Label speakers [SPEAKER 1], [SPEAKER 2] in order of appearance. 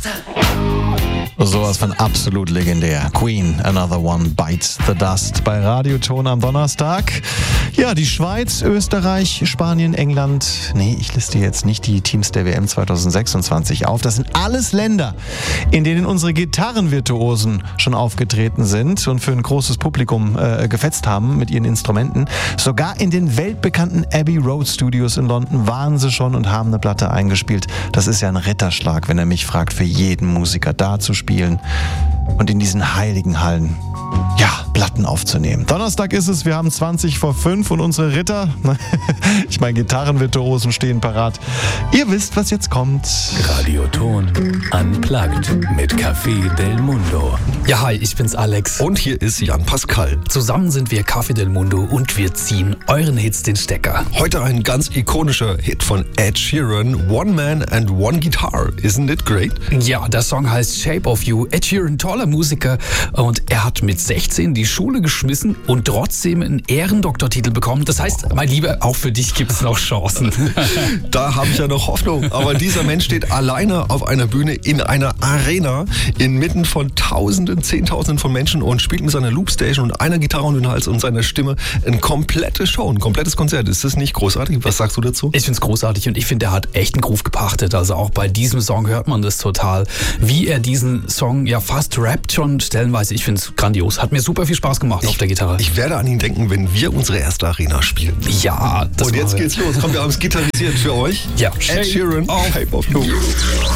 [SPEAKER 1] Sowas von absolut legendär. Queen, Another One Bites the Dust bei Radioton am Donnerstag. Ja, die Schweiz, Österreich, Spanien, England. Nee, ich liste jetzt nicht die Teams der WM 2026 auf. Das sind alles Länder, in denen unsere Gitarrenvirtuosen schon aufgetreten sind und für ein großes Publikum gefetzt haben mit ihren Instrumenten. Sogar in den weltbekannten Abbey Road Studios in London waren sie schon und haben eine Platte eingespielt. Das ist ja ein Ritterschlag, wenn er mich fragt, für jeden Musiker da zu spielen und in diesen heiligen Hallen, ja, Platten aufzunehmen. Donnerstag ist es, wir haben 5:20 und unsere Ritter, ich meine Gitarrenvirtuosen stehen parat. Ihr wisst, was jetzt kommt.
[SPEAKER 2] Radioton Unplugged mit Café Del Mundo.
[SPEAKER 3] Ja, hi, ich bin's Alex.
[SPEAKER 4] Und hier ist Jan Pascal.
[SPEAKER 3] Zusammen sind wir Café Del Mundo und wir ziehen euren Hits den Stecker.
[SPEAKER 4] Heute ein ganz ikonischer Hit von Ed Sheeran, One Man and One Guitar. Isn't it great?
[SPEAKER 3] Ja, der Song heißt Shape of You. Ed Sheeran, toller Musiker, und er hat mit 16 die Schule geschmissen und trotzdem einen Ehrendoktortitel bekommen. Das heißt, mein Lieber, auch für dich gibt es noch Chancen.
[SPEAKER 4] Da habe ich ja noch Hoffnung. Aber dieser Mensch steht alleine auf einer Bühne in einer Arena inmitten von Tausenden, Zehntausenden von Menschen und spielt mit seiner Loopstation und einer Gitarre um den Hals und seiner Stimme eine komplette Show, ein komplettes Konzert. Ist das nicht großartig? Was sagst du dazu?
[SPEAKER 3] Ich finde es großartig und ich finde, er hat echt einen Groove gepachtet. Also auch bei diesem Song hört man das total. Wie er diesen Song ja fast rappt schon stellenweise. Ich finde es grandios. Hat mir super viel Spaß gemacht auf der Gitarre.
[SPEAKER 4] Ich werde an ihn denken, wenn wir unsere erste Arena spielen.
[SPEAKER 3] Ja, das
[SPEAKER 4] und jetzt geht's los. Komm, wir haben es gitarrisiert für euch.
[SPEAKER 3] Ja,
[SPEAKER 4] Ed Sheeran, Shape of You.